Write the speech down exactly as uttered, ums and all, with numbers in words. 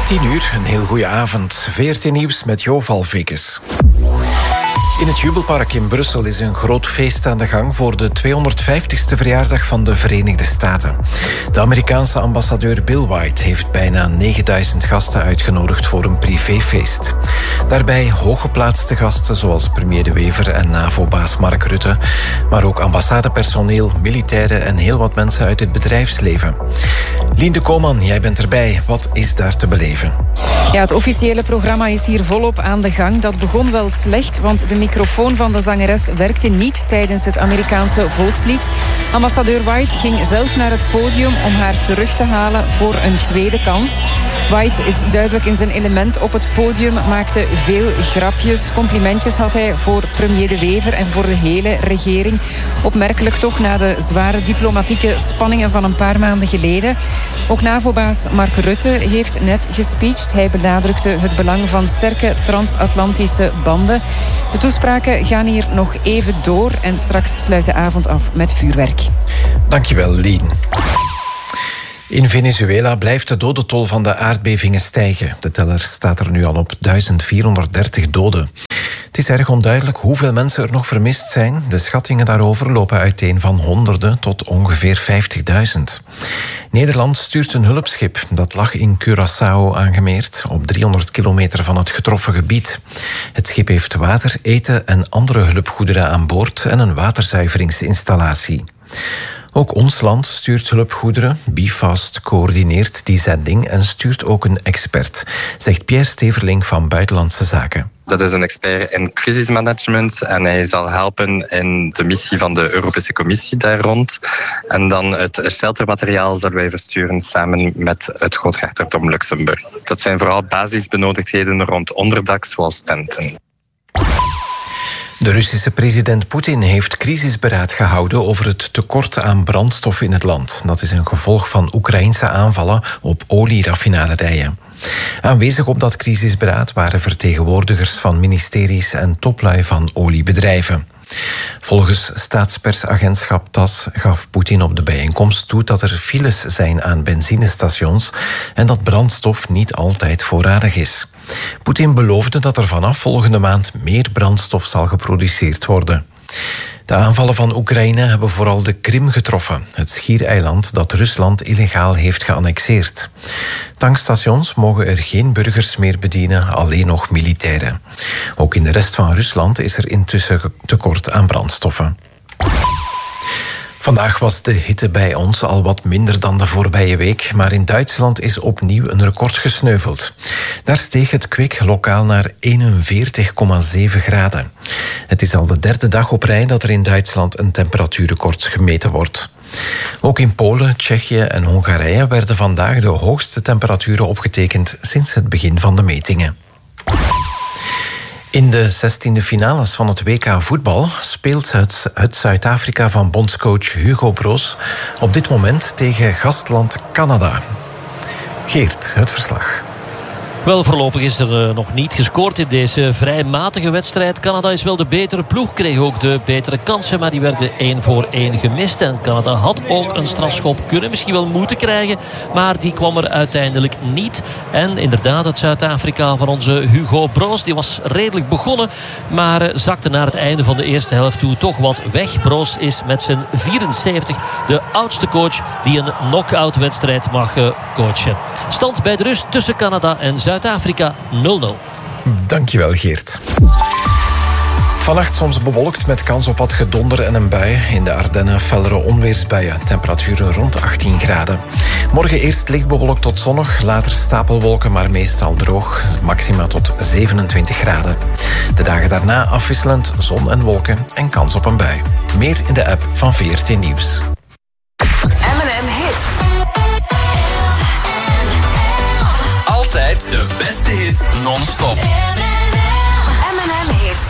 tien uur, een heel goede avond. V R T Nieuws met Jo Valvekes. In het Jubelpark in Brussel is een groot feest aan de gang voor de tweehonderdvijftigste verjaardag van de Verenigde Staten. De Amerikaanse ambassadeur Bill White heeft bijna negenduizend gasten uitgenodigd voor een privéfeest. Daarbij hooggeplaatste gasten zoals premier De Wever en NAVO-baas Mark Rutte, maar ook ambassadepersoneel, militairen en heel wat mensen uit het bedrijfsleven. Lien de Koman, jij bent erbij. Wat is daar te beleven? Ja, het officiële programma is hier volop aan de gang. Dat begon wel slecht, want de microfoon van de zangeres werkte niet tijdens het Amerikaanse volkslied. Ambassadeur White ging zelf naar het podium om haar terug te halen voor een tweede kans. White is duidelijk in zijn element op het podium, maakte veel grapjes. Complimentjes had hij voor premier De Wever en voor de hele regering. Opmerkelijk toch na de zware diplomatieke spanningen van een paar maanden geleden. Ook NAVO-baas Mark Rutte heeft net gespeecht. Hij benadrukte het belang van sterke transatlantische banden. De toespraken gaan hier nog even door en straks sluit de avond af met vuurwerk. Dankjewel, Lien. In Venezuela blijft de dodentol van de aardbevingen stijgen. De teller staat er nu al op duizend vierhonderddertig doden. Het is erg onduidelijk hoeveel mensen er nog vermist zijn. De schattingen daarover lopen uiteen van honderden tot ongeveer vijftigduizend. Nederland stuurt een hulpschip. Dat lag in Curaçao aangemeerd, op driehonderd kilometer van het getroffen gebied. Het schip heeft water, eten en andere hulpgoederen aan boord en een waterzuiveringsinstallatie. Ook ons land stuurt hulpgoederen. Bifast coördineert die zending en stuurt ook een expert, zegt Pierre Steverling van Buitenlandse Zaken. Dat is een expert in crisismanagement en hij zal helpen in de missie van de Europese Commissie daar rond. En dan het sheltermateriaal zullen wij versturen samen met het Groothertogdom Luxemburg. Dat zijn vooral basisbenodigdheden rond onderdak, zoals tenten. De Russische president Poetin heeft crisisberaad gehouden over het tekort aan brandstof in het land. Dat is een gevolg van Oekraïnse aanvallen op olieraffinaderijen. Aanwezig op dat crisisberaad waren vertegenwoordigers van ministeries en toplui van oliebedrijven. Volgens staatspersagentschap T A S S gaf Poetin op de bijeenkomst toe dat er files zijn aan benzinestations en dat brandstof niet altijd voorradig is. Poetin beloofde dat er vanaf volgende maand meer brandstof zal geproduceerd worden. De aanvallen van Oekraïne hebben vooral de Krim getroffen, het schiereiland dat Rusland illegaal heeft geannexeerd. Tankstations mogen er geen burgers meer bedienen, alleen nog militairen. Ook in de rest van Rusland is er intussen tekort aan brandstoffen. Vandaag was de hitte bij ons al wat minder dan de voorbije week, maar in Duitsland is opnieuw een record gesneuveld. Daar steeg het kwik lokaal naar eenenveertig komma zeven graden. Het is al de derde dag op rij dat er in Duitsland een temperatuurrecord gemeten wordt. Ook in Polen, Tsjechië en Hongarije werden vandaag de hoogste temperaturen opgetekend sinds het begin van de metingen. In de zestiende finales van het W K voetbal speelt het, het Zuid-Afrika van bondscoach Hugo Broos op dit moment tegen gastland Canada. Geert, het verslag. Wel, voorlopig is er nog niet gescoord in deze vrij matige wedstrijd. Canada is wel de betere ploeg, kreeg ook de betere kansen, maar die werden één voor één gemist. En Canada had ook een strafschop kunnen, misschien wel moeten krijgen, maar die kwam er uiteindelijk niet. En inderdaad, het Zuid-Afrika van onze Hugo Broos, die was redelijk begonnen, maar zakte naar het einde van de eerste helft toe toch wat weg. Broos is met zijn vierenzeventig de oudste coach die een knock-out wedstrijd mag coachen. Stand bij de rust tussen Canada en Zuid-Afrika. Zuid-Afrika nul nul. Dankjewel, Geert. Vannacht soms bewolkt met kans op wat gedonder en een bui. In de Ardennen fellere onweersbuien. Temperaturen rond achttien graden. Morgen eerst licht bewolkt tot zonnig. Later stapelwolken, maar meestal droog. Maxima tot zevenentwintig graden. De dagen daarna afwisselend zon en wolken en kans op een bui. Meer in de app van V R T Nieuws. M en M Hits. De beste hits non-stop. M en M Hits.